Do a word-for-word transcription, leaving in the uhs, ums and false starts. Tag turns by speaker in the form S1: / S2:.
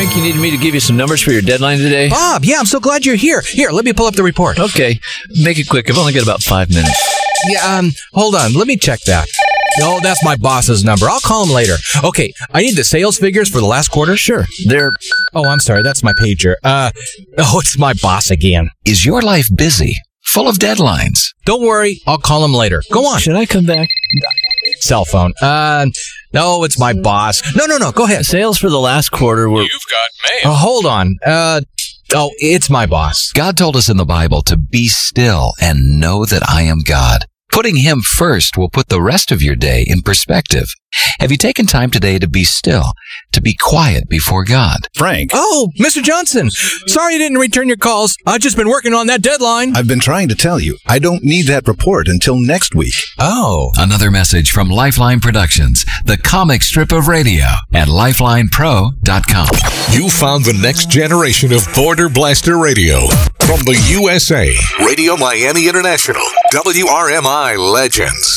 S1: Frank, you needed me to give you some numbers for your deadline today?
S2: Bob, yeah, I'm so glad you're here. Here, let me pull up the report.
S1: Okay, make it quick. I've only got about five minutes.
S2: Yeah, um, hold on. Let me check that. No, that's my boss's number. I'll call him later. Okay, I need the sales figures for the last quarter.
S1: Sure. They're...
S2: Oh, I'm sorry. That's my pager. Uh, oh, it's my boss again.
S3: Is your life busy? Full of deadlines?
S2: Don't worry. I'll call him later. Go on.
S1: Should I come back?
S2: Cell phone. Uh, no, it's my boss. No, no, no. Go ahead.
S1: Sales for the last quarter were...
S4: You've got mail.
S2: Oh, hold on. Uh, oh, it's my boss.
S3: God told us in the Bible to be still and know that I am God. Putting Him first will put the rest of your day in perspective. Have you taken time today to be still, to be quiet before God?
S5: Frank.
S2: Oh, Mister Johnson. Sorry I didn't return your calls. I've just been working on that deadline.
S5: I've been trying to tell you, I don't need that report until next week.
S2: Oh.
S3: Another message from Lifeline Productions, the comic strip of radio at lifeline pro dot com.
S6: You found the next generation of Border Blaster Radio from the U S A. Radio Miami International, W R M I Legends.